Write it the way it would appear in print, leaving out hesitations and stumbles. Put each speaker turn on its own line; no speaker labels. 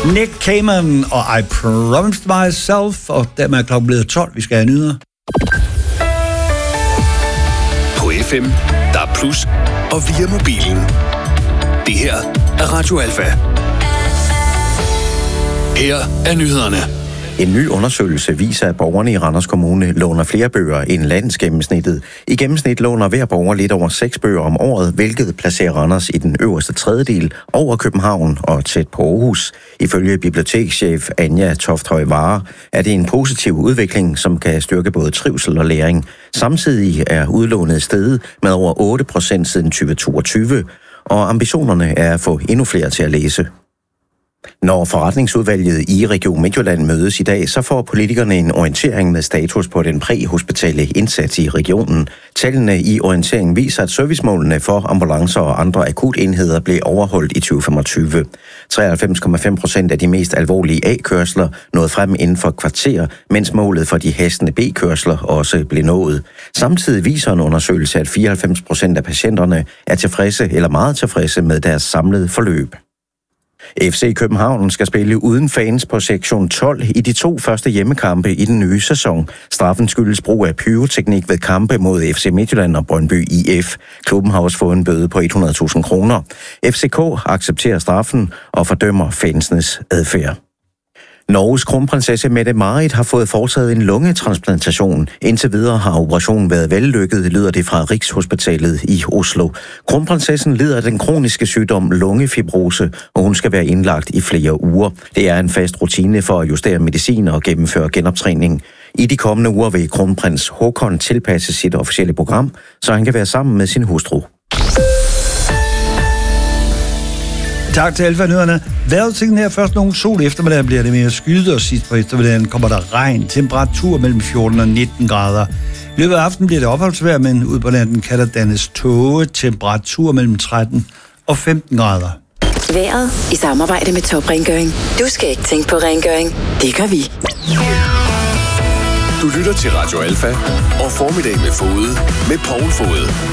Nick Cayman og I Promised Myself, og dermed er klokken blevet 12. Vi skal have nyheder.
På FM, der er plus, og via mobilen. Det her er Radio Alfa. Her er nyhederne.
En ny undersøgelse viser, at borgerne i Randers Kommune låner flere bøger end landsgennemsnittet. I gennemsnit låner hver borger lidt over 6 bøger om året, hvilket placerer Randers i den øverste tredjedel over København og tæt på Aarhus. Ifølge bibliotekschef Anja Tofthøj Vare er det en positiv udvikling, som kan styrke både trivsel og læring. Samtidig er udlånet steget med over 8% siden 2022, og ambitionerne er at få endnu flere til at læse. Når forretningsudvalget i Region Midtjylland mødes i dag, så får politikerne en orientering med status på den præhospitale indsats i regionen. Tallene i orienteringen viser, at servicemålene for ambulancer og andre akutenheder blev overholdt i 2025. 93,5% af de mest alvorlige A-kørsler nåede frem inden for et kvarter, mens målet for de hastende B-kørsler også blev nået. Samtidig viser en undersøgelse, at 94% af patienterne er tilfredse eller meget tilfredse med deres samlede forløb. FC København skal spille uden fans på sektion 12 i de 2 første hjemmekampe i den nye sæson. Straffen skyldes brug af pyroteknik ved kampe mod FC Midtjylland og Brøndby IF. Klubben har også fået en bøde på 100.000 kroner. FCK accepterer straffen og fordømmer fansenes adfærd. Norges kronprinsesse Mette-Marit har fået foretaget en lungetransplantation. Indtil videre har operationen været vellykket, lyder det fra Rigshospitalet i Oslo. Kronprinsessen lider af den kroniske sygdom lungefibrose, og hun skal være indlagt i flere uger. Det er en fast rutine for at justere medicin og gennemføre genoptræning. I de kommende uger vil kronprins Håkon tilpasse sit officielle program, så han kan være sammen med sin hustru.
Tak til Alfa-nyhederne. Vejrudsigten her først nogle sol. Eftermiddagen bliver det mere skyet, og sidst på eftermiddagen kommer der regn. Temperatur mellem 14 og 19 grader. I løbet af aftenen bliver det opholdsvejr, men ud på natten kan der dannes tåge. Temperatur mellem 13 og 15 grader.
Vejret i samarbejde med Top Rengøring. Du skal ikke tænke på rengøring. Det gør vi.
Du lytter til Radio Alfa og Formiddag med Fode med Poul Fode.